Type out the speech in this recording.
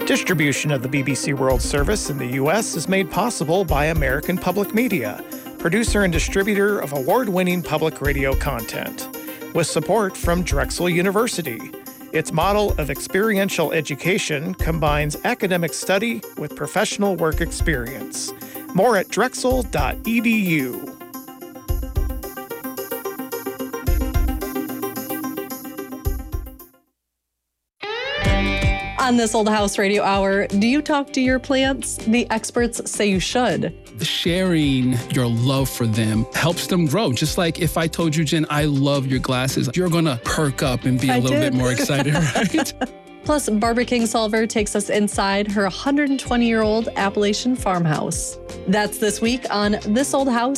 Distribution of the BBC World Service in the U.S. is made possible by American Public Media, producer and distributor of award-winning public radio content, with support from Drexel University. Its model of experiential education combines academic study with professional work experience. More at drexel.edu. On This Old House Radio Hour, do you talk to your plants? The experts say you should. Sharing your love for them helps them grow. Just like if I told you, Jen, I love your glasses, you're going to perk up and be a little bit more excited, right? Plus, Barbara Kingsolver takes us inside her 120-year-old Appalachian farmhouse. That's this week on This Old House